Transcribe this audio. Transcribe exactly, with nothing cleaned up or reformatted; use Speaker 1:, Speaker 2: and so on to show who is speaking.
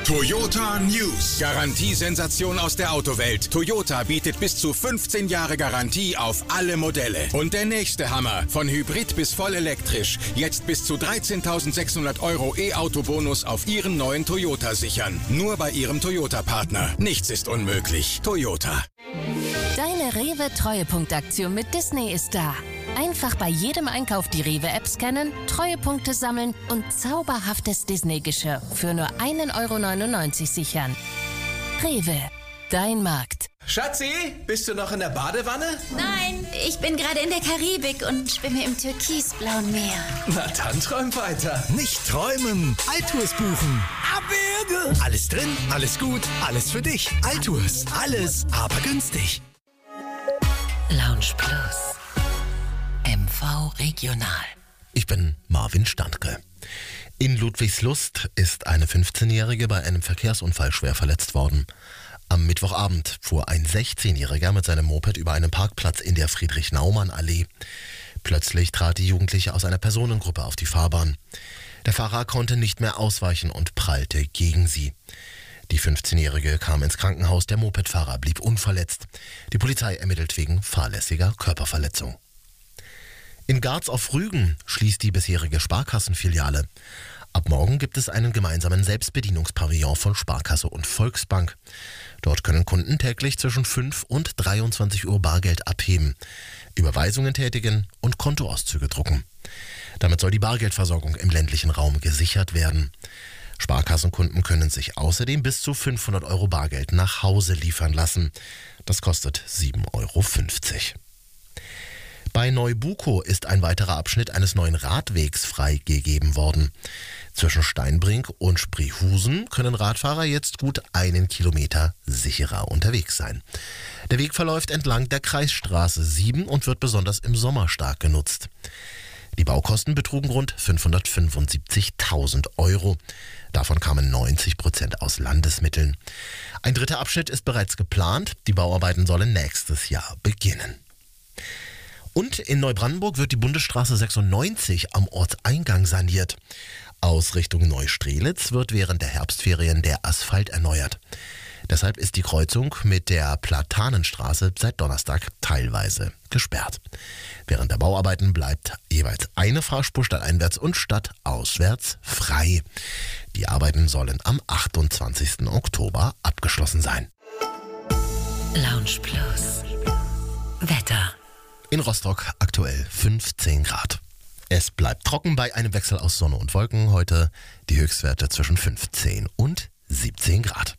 Speaker 1: Toyota News. Garantiesensation aus der Autowelt. Toyota bietet bis zu fünfzehn Jahre Garantie auf alle Modelle. Und der nächste Hammer. Von Hybrid bis voll elektrisch. Jetzt bis zu dreizehntausendsechshundert Euro E-Auto-Bonus auf Ihren neuen Toyota sichern. Nur bei Ihrem Toyota-Partner. Nichts ist unmöglich. Toyota.
Speaker 2: Deine Rewe-Treuepunktaktion mit Disney ist da. Einfach bei jedem Einkauf die Rewe-App scannen, Treuepunkte sammeln und zauberhaftes Disney-Geschirr für nur ein Euro neunundneunzig sichern. Rewe, dein Markt.
Speaker 3: Schatzi, bist du noch in der Badewanne?
Speaker 4: Nein, ich bin gerade in der Karibik und schwimme im türkisblauen Meer.
Speaker 3: Na dann träum weiter.
Speaker 5: Nicht träumen, Altours buchen. Abwürge. Alles drin, alles gut, alles für dich. Altours, alles, aber günstig.
Speaker 2: Lounge Plus. M V Regional.
Speaker 6: Ich bin Marvin Standke. In Ludwigslust ist eine fünfzehnjährige bei einem Verkehrsunfall schwer verletzt worden. Am Mittwochabend fuhr ein sechzehnjähriger mit seinem Moped über einen Parkplatz in der Friedrich-Naumann-Allee. Plötzlich trat die Jugendliche aus einer Personengruppe auf die Fahrbahn. Der Fahrer konnte nicht mehr ausweichen und prallte gegen sie. Die fünfzehnjährige kam ins Krankenhaus, der Mopedfahrer blieb unverletzt. Die Polizei ermittelt wegen fahrlässiger Körperverletzung. In Garz auf Rügen schließt die bisherige Sparkassenfiliale. Ab morgen gibt es einen gemeinsamen Selbstbedienungspavillon von Sparkasse und Volksbank. Dort können Kunden täglich zwischen fünf und dreiundzwanzig Uhr Bargeld abheben, Überweisungen tätigen und Kontoauszüge drucken. Damit soll die Bargeldversorgung im ländlichen Raum gesichert werden. Sparkassenkunden können sich außerdem bis zu fünfhundert Euro Bargeld nach Hause liefern lassen. Das kostet sieben Euro fünfzig. Bei Neubukow ist ein weiterer Abschnitt eines neuen Radwegs freigegeben worden. Zwischen Steinbrink und Spreehusen können Radfahrer jetzt gut einen Kilometer sicherer unterwegs sein. Der Weg verläuft entlang der Kreisstraße sieben und wird besonders im Sommer stark genutzt. Die Baukosten betrugen rund fünfhundertfünfundsiebzigtausend Euro. Davon kamen neunzig Prozent aus Landesmitteln. Ein dritter Abschnitt ist bereits geplant. Die Bauarbeiten sollen nächstes Jahr beginnen. Und in Neubrandenburg wird die Bundesstraße sechsundneunzig am Ortseingang saniert. Aus Richtung Neustrelitz wird während der Herbstferien der Asphalt erneuert. Deshalb ist die Kreuzung mit der Platanenstraße seit Donnerstag teilweise gesperrt. Während der Bauarbeiten bleibt jeweils eine Fahrspur stadteinwärts und stadtauswärts frei. Die Arbeiten sollen am achtundzwanzigsten Oktober abgeschlossen sein.
Speaker 2: Lounge Plus. Wetter.
Speaker 6: In Rostock aktuell fünfzehn Grad. Es bleibt trocken bei einem Wechsel aus Sonne und Wolken. Heute die Höchstwerte zwischen fünfzehn und siebzehn Grad.